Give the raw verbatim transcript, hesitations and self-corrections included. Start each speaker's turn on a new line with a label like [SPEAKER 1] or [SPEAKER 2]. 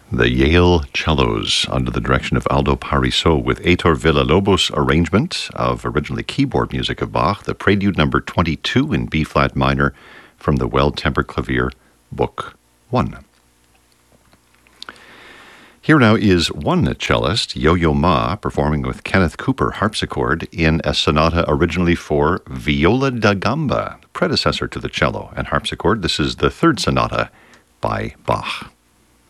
[SPEAKER 1] The Yale Cellos, under the direction of Aldo Parisot, with Heitor Villa-Lobos' arrangement of originally keyboard music of Bach, the Prelude number twenty-two in B-flat minor from the Well-Tempered Clavier, Book one. Here now is one cellist, Yo-Yo Ma, performing with Kenneth Cooper harpsichord in a sonata originally for viola da gamba, predecessor to the cello and harpsichord. This is the third sonata by Bach.